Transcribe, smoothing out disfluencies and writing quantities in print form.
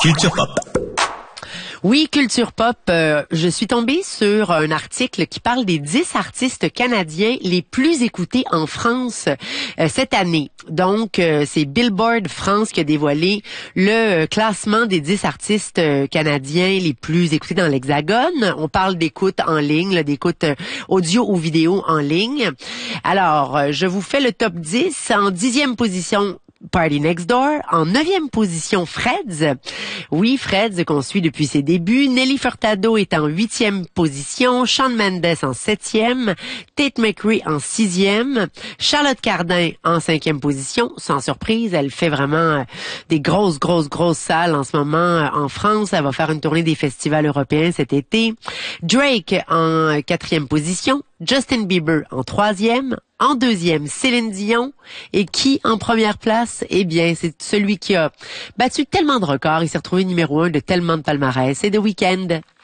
Culture Pop. Oui, Culture Pop, je suis tombée sur un article qui parle des 10 artistes canadiens les plus écoutés en France cette année. Donc, c'est Billboard France qui a dévoilé le classement des 10 artistes canadiens les plus écoutés dans l'Hexagone. On parle d'écoute en ligne, d'écoute audio ou vidéo en ligne. Alors, je vous fais le top 10. En 10e position, Party Next Door. En 9e position, Freds. Oui, Freds qu'on suit depuis ses débuts. Nelly Furtado est en 8e position. Shawn Mendes en 7e. Tate McRae en 6e. Charlotte Cardin en 5e position. Sans surprise, elle fait vraiment des grosses salles en ce moment en France. Elle va faire une tournée des festivals européens cet été. Drake en 4e position. Justin Bieber en 3e. En 2e, Céline Dion. Et qui en première place? Eh bien, c'est celui qui a battu tellement de records. Il s'est retrouvé numéro 1 de tellement de palmarès. C'est The Weeknd.